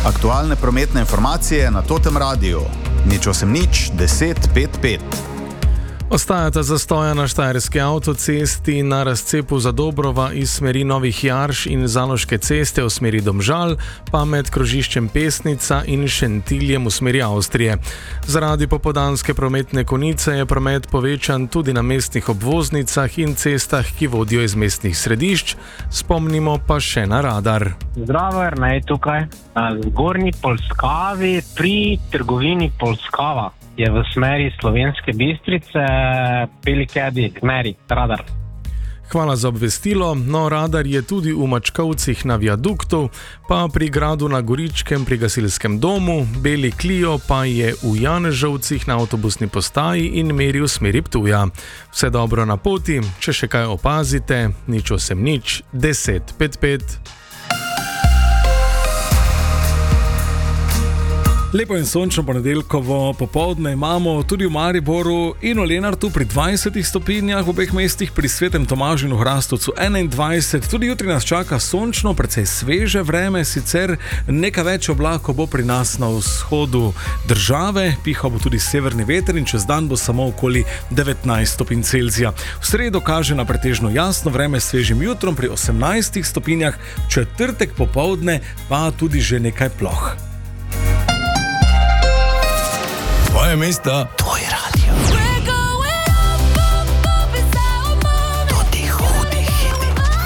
Aktualne prometne informacije na Totem Radiu. 08-10-5-5. Ostajata zastoja na štajerski avtocesti na razcepu Zadobrova iz smeri Novih Jarš in Zaloške ceste v smeri Domžal, pa med krožiščem Pesnica in Šentiljem v smeri Avstrije. Zaradi popoldanske prometne konice je promet povečan tudi na mestnih obvoznicah in cestah, ki vodijo iz mestnih središč. Spomnimo pa še na radar. Zdravo, Ernej tukaj. Na Zgornji Polskavi pri trgovini Polskava je v smeri Slovenske Bistrice, Pelikedi, Meri, radar. Hvala za obvestilo. No, radar je tudi v Mačkovcih na viaduktu, pa pri Gradu na Goričkem pri gasilskem domu, Beli Clio pa je v Janežovcih na avtobusni postaji in meri v smeri Ptuja. Vse dobro na poti, če še kaj opazite, 08-10-5-5. Lepo in sončno ponedeljkovo popoldne imamo tudi v Mariboru in v Lenartu pri 20 stopinjah, v obeh mestih pri Svetem Tomažu in v Hrastovcu 21. Tudi jutri nas čaka sončno, precej sveže vreme, sicer nekaj več oblakov bo pri nas na vzhodu države, pihal bo tudi severni veter in čez dan bo samo okoli 19 stopinj Celzija. V sredo kaže na pretežno jasno vreme s svežim jutrom pri 18 stopinjah, četrtek popoldne pa tudi že nekaj ploh. Tvoje mesto, tvoje